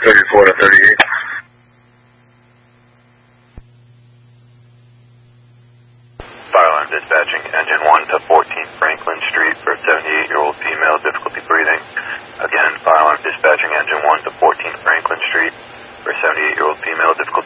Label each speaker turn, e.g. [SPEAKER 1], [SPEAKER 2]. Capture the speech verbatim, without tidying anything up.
[SPEAKER 1] thirty-four to thirty-eight.
[SPEAKER 2] Fire alarm dispatching, engine one to fourteen Franklin Street for seventy-eight-year-old female, difficulty breathing. Again, fire alarm dispatching, engine one to fourteen Franklin Street for seventy-eight-year-old female, difficulty